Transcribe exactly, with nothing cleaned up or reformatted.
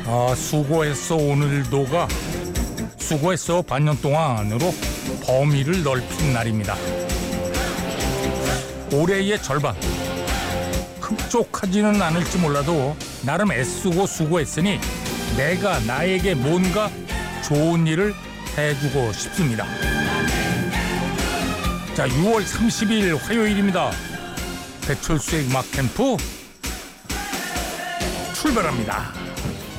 아, 수고했어 오늘도가 수고했어 반년 동안으로 범위를 넓힌 날입니다. 올해의 절반, 흡족하지는 않을지 몰라도 나름 애쓰고 수고했으니 내가 나에게 뭔가 좋은 일을 해주고 싶습니다. 자, 유월 삼십일 화요일입니다. 배철수의 음악 캠프 출발합니다.